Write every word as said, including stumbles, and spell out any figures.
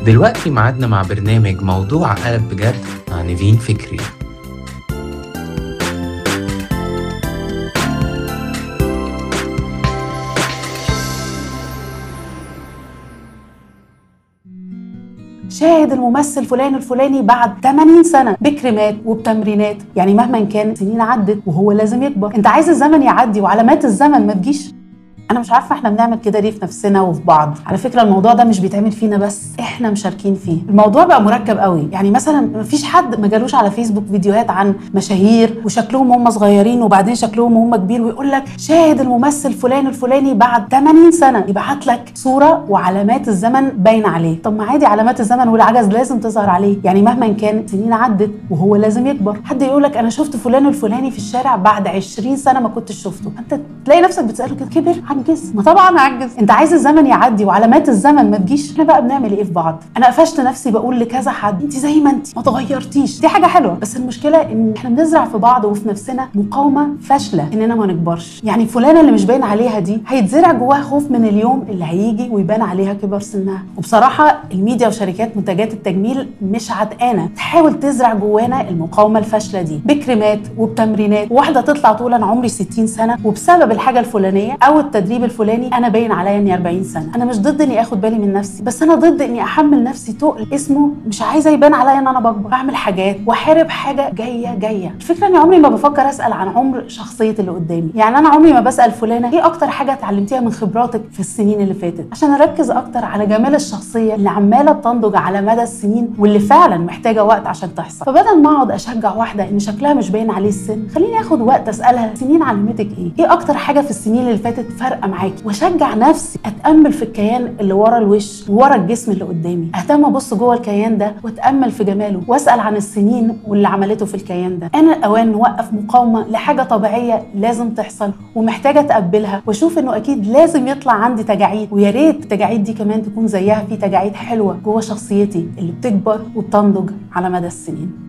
دلوقتي معادنا مع برنامج موضوع قلب بجد مع نيفين فكري. شاهد الممثل فلان الفلاني بعد ثمانين سنة بكريمات وبتمرينات، يعني مهما كان سنين عدت وهو لازم يكبر. انت عايز الزمن يعدي وعلامات الزمن ما تجيش؟ انا مش عارفه احنا بنعمل كده ليه في نفسنا وفي بعض. على فكره الموضوع ده مش بيتعمل فينا بس، احنا مشاركين فيه. الموضوع بقى مركب قوي، يعني مثلا مفيش حد ما جالوش على فيسبوك فيديوهات عن مشاهير وشكلهم هم صغيرين وبعدين شكلهم هم كبير، ويقول لك شاهد الممثل فلان الفلاني بعد ثمانين سنة، يبعت لك صوره وعلامات الزمن باينه عليه. طب ما عادي علامات الزمن والعجز لازم تظهر عليه، يعني مهما كان سنين عدت وهو لازم يكبر. حد يقول لك انا شفت فلان الفلاني في الشارع بعد عشرين سنة ما كنتش شفته، انت تلاقي نفسك بتساله كده كبر عجز؟ ما طبعا عجز. انت عايز الزمن يعدي وعلامات الزمن ما تجيش؟ احنا بقى بنعمل ايه في بعض؟ انا قفشت نفسي بقول لكذا حد انت زي ما انت ما اتغيرتيش. دي حاجه حلوه، بس المشكله ان احنا بنزرع في بعض وفي نفسنا مقاومه فاشله اننا ما نكبرش. يعني فلانه اللي مش باين عليها دي هيتزرع جواها خوف من اليوم اللي هيجي ويبان عليها كبر سنها. وبصراحه الميديا وشركات منتجات التجميل مش عتقانه تحاول تزرع جوانا المقاومه الفاشله دي بكريمات وبتمرينات. واحده تطلع تقول انا عمري ستين سنة وبسبب الحاجه الفلانيه او التدريب الفلاني انا باين عليا اني أربعين سنة. انا مش ضد اني اخد بالي من نفسي، بس انا ضد اني احمل نفسي تقل اسمه مش عايزه يبان عليا ان انا بكبر. اعمل حاجات واحارب حاجه جايه جايه. الفكره اني عمري ما بفكر اسال عن عمر شخصيه اللي قدامي. يعني انا عمري ما بسال فلانه ايه اكتر حاجه اتعلمتيها من خبراتك في السنين اللي فاتت، عشان اركز اكتر على جمال الشخصيه اللي عماله تنضج على مدى السنين واللي فعلا محتاجه وقت عشان تحصل. فبدل ما اقعد اشجع واحده ان شكلها مش باين عليه السن، خليني اخد وقت اسالها سنين علمتك ايه؟ ايه اكتر حاجه في السنين اللي فاتت فارقه معاكي؟ واشجع نفسي اتامل في الكيان اللي ورا الوش وورا الجسم اللي قدامي. اهتم ابص جوه الكيان ده واتامل في جماله واسال عن السنين واللي عملته في الكيان ده. انا الاوان نوقف مقاومه لحاجه طبيعيه لازم تحصل ومحتاجه اتقبلها، واشوف انه اكيد لازم يطلع عندي تجاعيد، ويا ريت التجاعيد دي كمان تكون زيها في تجاعيد حلوه جوه شخصيتي اللي بتكبر وبتنضج على مدى السنين.